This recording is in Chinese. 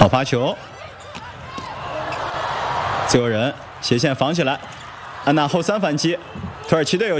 好发球，自由人斜线防起来，安娜后3反击，土耳其队有。